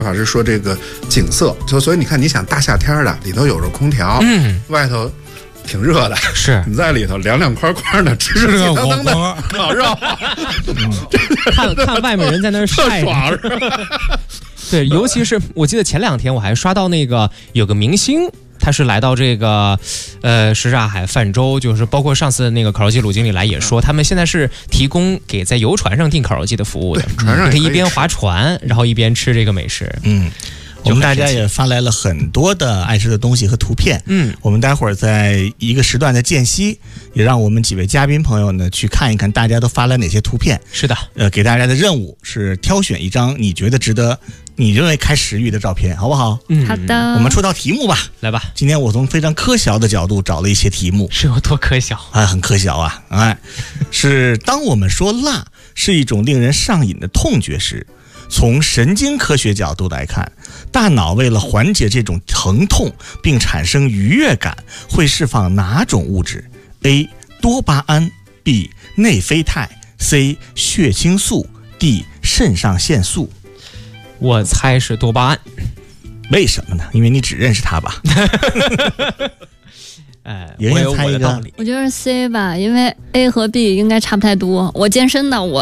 法是说这个景色，所以你看，你想大夏天的，里头有着空调，外头挺热的， 是你在里头凉凉快快的，吃着热腾腾的烤肉， 看外面人在那儿晒， 爽是吧？对，尤其是我记得前2天我还刷到那个有个明星。他是来到这个，什刹海泛舟，就是包括上次那个烤肉季鲁经理来也说，他们现在是提供给在游船上订烤肉季的服务的， 船上可以一边划船，然后一边吃这个美食。 我们大家也发来了很多的爱吃的东西和图片。我们待会儿在一个时段的间隙，也让我们几位嘉宾朋友呢去看一看大家都发来哪些图片。 是的， 给大家的任务是挑选一张你觉得值得、你认为开食欲的照片，好不好？ 好的。 我们出道题目吧， 来吧。 今天我从非常科学的角度找了一些题目， 是有多科学？ 很科学啊！是当我们说辣是一种令人上瘾的痛觉时，从神经科学角度来看，大脑为了缓解这种疼痛并产生愉悦感，会释放哪种物质 ？A. 多巴胺 B. 内啡肽 C. 血清素 D. 肾上腺素。 我猜是多巴胺。 为什么呢？因为你只认识它吧。 我有我的道理。 我觉得是 C 吧，因为 A 和 B 应该差不太多。我健身的，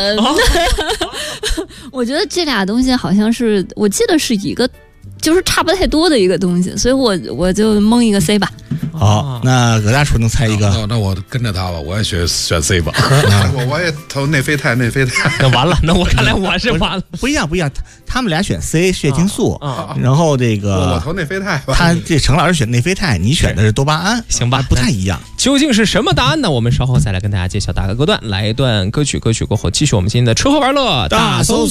我觉得这俩东西好像是，我记得是一个，就是差不太多的一个东西，所以我就蒙一个 C 吧。 好，那葛大厨能猜一个？ 那我跟着他吧，我也选 C 吧。 我也投内啡肽。 那完了，那我看来我是完了。 不一样，他们俩选 C 血清素，然后这个我投内啡肽吧。 他这程老师选内啡肽，你选的是多巴胺， 行吧？ 不太一样。 究竟是什么答案呢？我们稍后再来跟大家揭晓。打个歌段，来一段歌曲过后，继续我们今天的吃喝玩乐大搜。